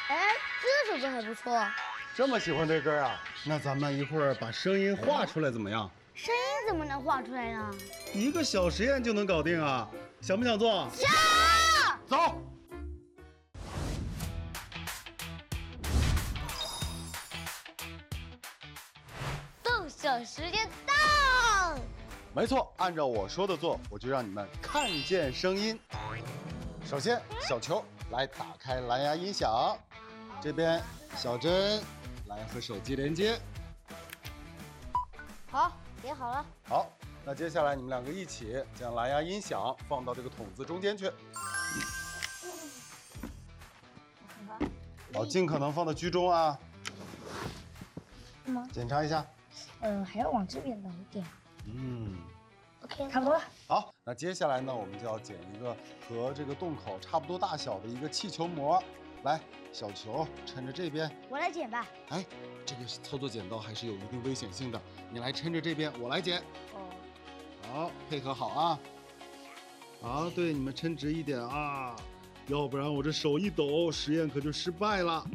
哎，这首歌还不错。 这么喜欢这歌啊？那咱们一会儿把声音画出来怎么样？ 声音怎么能画出来呢？ 一个小实验就能搞定啊！想不想做？ 想。 走。 动手时间到。 没错，按照我说的做，我就让你们看见声音。首先，小球来打开蓝牙音响，这边小珍来和手机连接。 好，连好了。 好，那接下来你们两个一起将蓝牙音响放到这个筒子中间去。好，尽可能放到居中啊。检查一下。 还要往这边弄一点。OK， 差不多了。 好，那接下来呢，我们就要剪一个和这个洞口差不多大小的一个气球膜。来，小球抻着这边， 我来剪吧。 哎，这个操作剪刀还是有一定危险性的，你来抻着这边，我来剪。好，配合好啊。好，对，你们抻直一点啊，要不然我这手一抖，实验可就失败了。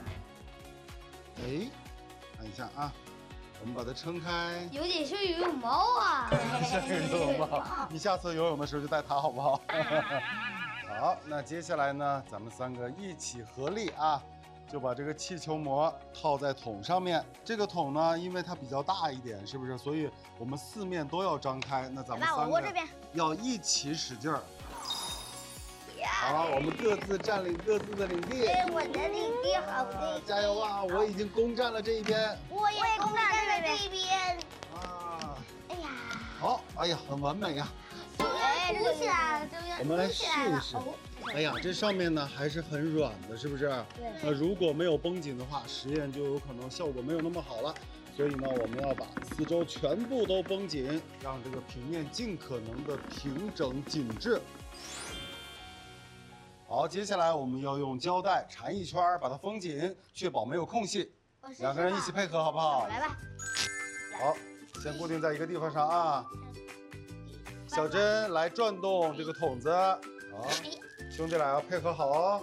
哎，看一下啊。我们把它撑开， 有点像游泳帽啊！ 像游泳帽，你下次游泳的时候就带它好不好？好，那接下来呢，咱们三个一起合力啊，就把这个气球膜套在桶上面。这个桶呢，因为它比较大一点，是不是？所以我们四面都要张开。那咱们三个要一起使劲儿。好了，我们各自占领各自的领地。 我的领地好地， 加油啊！我已经攻占了这一边。 我也攻占了这一边。 啊！ 哎呀， 好，哎呀，很完美呀。 哎，鼓起来了，这边我们来试一试。哎呀，这上面呢还是很软的，是不是？ 对。 那如果没有绷紧的话，实验就有可能效果没有那么好了。所以呢，我们要把四周全部都绷紧，让这个平面尽可能的平整紧致。好，接下来我们要用胶带缠一圈，把它封紧，确保没有空隙。两个人一起配合，好不好？ 来吧。 好，先固定在一个地方上啊。小珍来转动这个筒子，好，兄弟俩要配合好哦。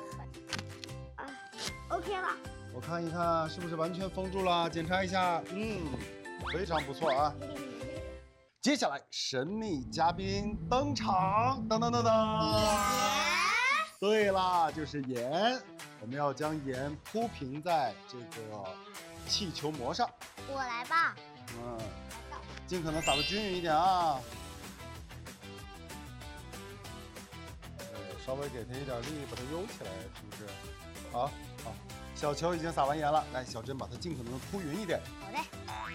OK 了。 我看一看是不是完全封住了，检查一下，非常不错啊。接下来神秘嘉宾登场，噔噔噔噔。对啦，就是盐，我们要将盐铺平在这个气球膜上。 我来吧。 尽可能撒得均匀一点啊。稍微给它一点力，把它悠起来，是不是？好，小球已经撒完盐了，来，小珍把它尽可能的铺匀一点。 好的。